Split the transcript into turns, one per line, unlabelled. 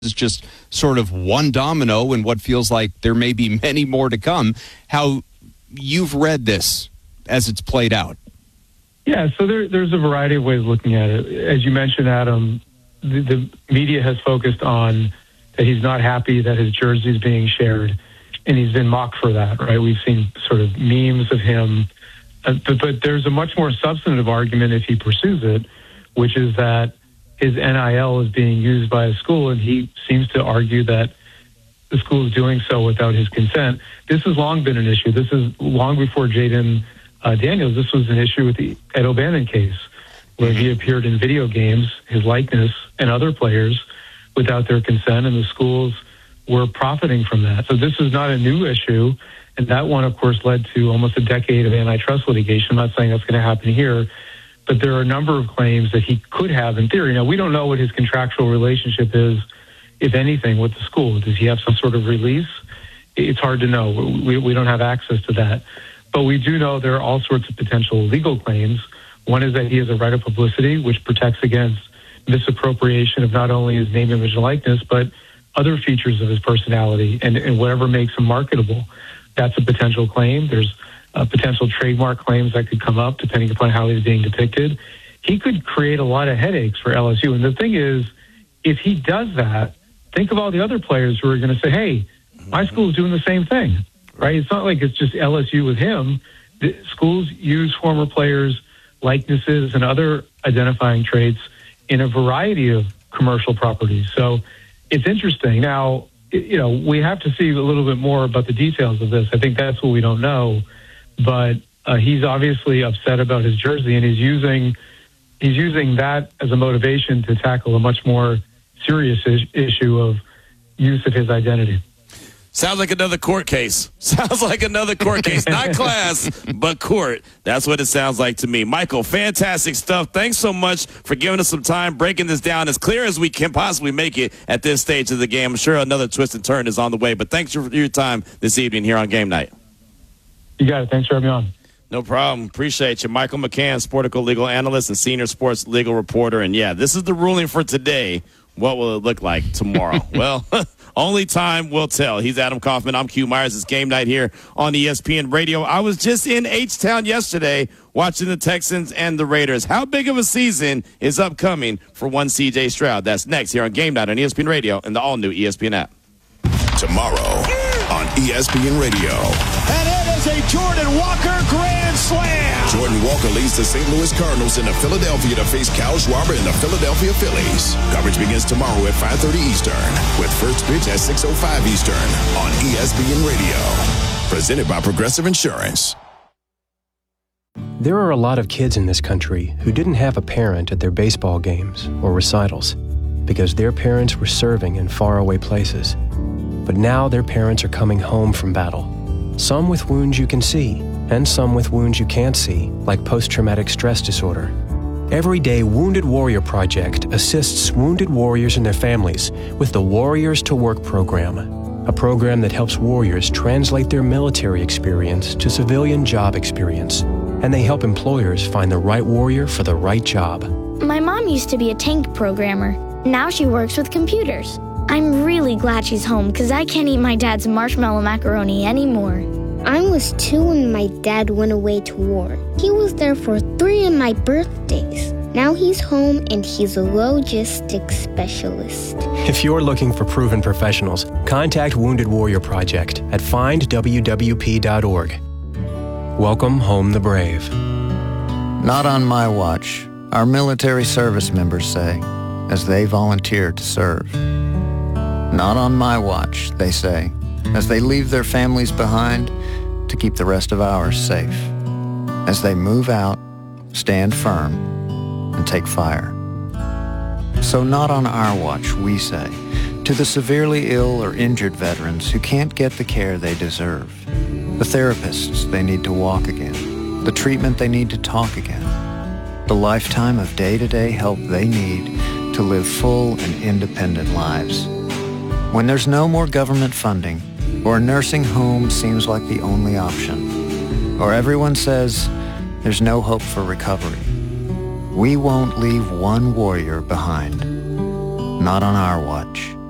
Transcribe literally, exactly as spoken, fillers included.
is just sort of one domino in what feels like there may be many more to come. How you've read this as it's played out.
Yeah, so there, there's a variety of ways of looking at it. As you mentioned, Adam, the, the media has focused on that he's not happy that his jersey is being shared, and he's been mocked for that, right? We've seen sort of memes of him. Uh, but, but there's a much more substantive argument if he pursues it, which is that his N I L is being used by a school, and he seems to argue that the school is doing so without his consent. This has long been an issue. This is long before Jaden uh, Daniels. This was an issue with the Ed O'Bannon case, where he appeared in video games, his likeness, and other players without their consent, and the schools were profiting from that. So this is not a new issue, and that one, of course, led to almost a decade of antitrust litigation. I'm not saying that's going to happen here, but there are a number of claims that he could have in theory. Now, we don't know what his contractual relationship is, if anything, with the school. Does he have some sort of release? It's hard to know. We, we don't have access to that. But we do know there are all sorts of potential legal claims. One is that he has a right of publicity, which protects against misappropriation of not only his name, image, and likeness, but other features of his personality and, and whatever makes him marketable. That's a potential claim. There's uh, potential trademark claims that could come up depending upon how he's being depicted. He could create a lot of headaches for L S U. And the thing is, if he does that, think of all the other players who are going to say, hey, my school is doing the same thing, right? It's not like it's just L S U with him. The schools use former players' likenesses and other identifying traits in a variety of commercial properties. So it's interesting. Now, you know, we have to see a little bit more about the details of this. I think that's what we don't know. But uh, he's obviously upset about his jersey, and he's using he's using that as a motivation to tackle a much more serious is- issue of use of his identity.
Sounds like another court case. Sounds like another court case. Not class, but court. That's what it sounds like to me. Michael, fantastic stuff. Thanks so much for giving us some time, breaking this down as clear as we can possibly make it at this stage of the game. I'm sure another twist and turn is on the way, but thanks for your time this evening here on Game Night.
You got it. Thanks for having me on.
No problem. Appreciate you. Michael McCann, Sportico legal analyst and senior sports legal reporter. And, yeah, this is the ruling for today. What will it look like tomorrow? Well, only time will tell. He's Adam Kaufman. I'm Q Myers. It's Game Night here on E S P N Radio. I was just in H-Town yesterday watching the Texans and the Raiders. How big of a season is upcoming for one C J Stroud? That's next here on Game Night on E S P N Radio and the all-new E S P N app.
Tomorrow on E S P N Radio.
And it is a Jordan Walker grand slam.
Jordan Walker leads the Saint Louis Cardinals into Philadelphia to face Kyle Schwarber and the Philadelphia Phillies. Coverage begins tomorrow at five thirty Eastern with first pitch at six oh five Eastern on E S P N Radio. Presented by Progressive Insurance.
There are a lot of kids in this country who didn't have a parent at their baseball games or recitals because their parents were serving in faraway places. But now their parents are coming home from battle. Some with wounds you can see, and some with wounds you can't see, like post-traumatic stress disorder. Every day, Wounded Warrior Project assists wounded warriors and their families with the Warriors to Work program, a program that helps warriors translate their military experience to civilian job experience, and they help employers find the right warrior for the right job.
My mom used to be a tank programmer. Now she works with computers. I'm really glad she's home because I can't eat my dad's marshmallow macaroni anymore.
I was two when my dad went away to war. He was there for three of my birthdays. Now he's home and he's a logistics specialist.
If you're looking for proven professionals, contact Wounded Warrior Project at find w w p dot org. Welcome home the brave.
Not on my watch, our military service members say, as they volunteer to serve. Not on my watch, they say, as they leave their families behind to keep the rest of ours safe. As they move out, stand firm, and take fire. So not on our watch, we say, to the severely ill or injured veterans who can't get the care they deserve, the therapists they need to walk again, the treatment they need to talk again, the lifetime of day-to-day help they need to live full and independent lives. When there's no more government funding, or a nursing home seems like the only option, or everyone says there's no hope for recovery, we won't leave one warrior behind. Not on our watch.